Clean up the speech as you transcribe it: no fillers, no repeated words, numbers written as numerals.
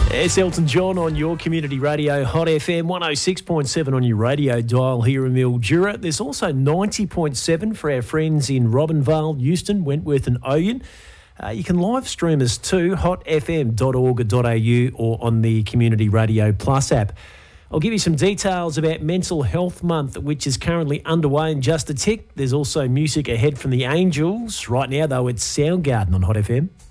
It's Elton John on your community radio, Hot FM 106.7 on your radio dial here in Mildura. There's also 90.7 for our friends in Robinvale, Euston, Wentworth and Oyen. You can live stream us too, hotfm.org.au or on the Community Radio Plus app. I'll give you some details about Mental Health Month, which is currently underway in just a tick. There's also music ahead from the Angels. Right now, though, it's Soundgarden on Hot FM.